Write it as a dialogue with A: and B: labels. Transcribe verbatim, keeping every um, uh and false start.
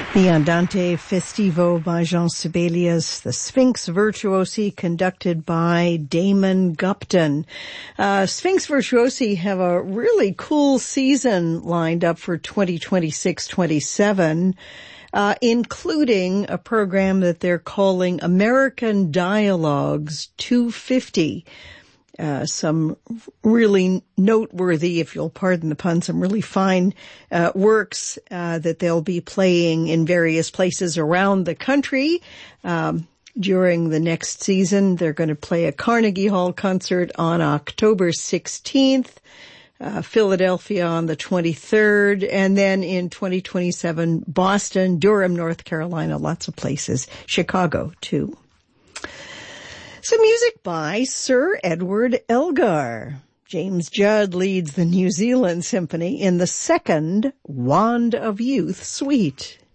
A: The Andante Festivo by Jean Sibelius, the Sphinx Virtuosi conducted by Damon Gupton. Uh, Sphinx Virtuosi have a really cool season lined up for twenty twenty-six twenty-seven, uh, including a program that they're calling American Dialogues two fifty. Uh, some really noteworthy, if you'll pardon the pun, some really fine uh, works uh, that they'll be playing in various places around the country. Um, during the next season, they're going to play a Carnegie Hall concert on October sixteenth, uh, Philadelphia on the twenty-third, and then in twenty twenty-seven, Boston, Durham, North Carolina, lots of places, Chicago too. Some music by Sir Edward Elgar. James Judd leads the New Zealand Symphony in the second Wand of Youth Suite.